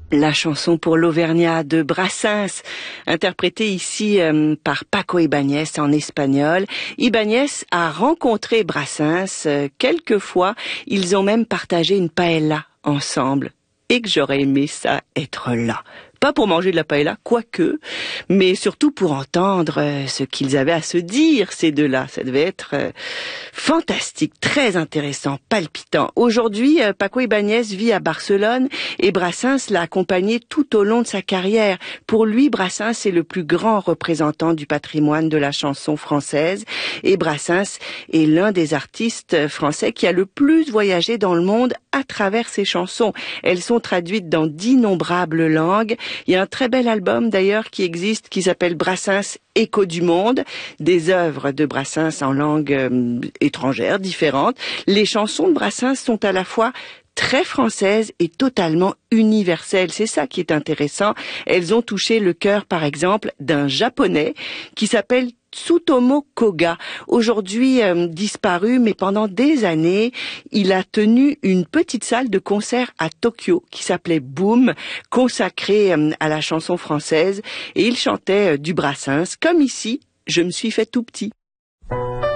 La chanson pour l'Auvergnat de Brassens, interprétée ici par Paco Ibáñez en espagnol. Ibáñez a rencontré Brassens quelques fois. Ils ont même partagé une paella ensemble. Et que j'aurais aimé ça être là. Pas pour manger de la paella, quoique, mais surtout pour entendre ce qu'ils avaient à se dire, ces deux-là. Ça devait être fantastique, très intéressant, palpitant. Aujourd'hui, Paco Ibáñez vit à Barcelone et Brassens l'a accompagné tout au long de sa carrière. Pour lui, Brassens est le plus grand représentant du patrimoine de la chanson française et Brassens est l'un des artistes français qui a le plus voyagé dans le monde à travers ses chansons. Elles sont traduites dans d'innombrables langues. Il y a un très bel album d'ailleurs qui existe qui s'appelle Brassens Écho du monde, des œuvres de Brassens en langue étrangère, différentes. Les chansons de Brassens sont à la fois très françaises et totalement universelles. C'est ça qui est intéressant. Elles ont touché le cœur, par exemple, d'un Japonais qui s'appelle Tsutomu Koga, aujourd'hui disparu, mais pendant des années, il a tenu une petite salle de concert à Tokyo qui s'appelait Boom, consacrée à la chanson française, et il chantait du Brassens, comme ici, je me suis fait tout petit.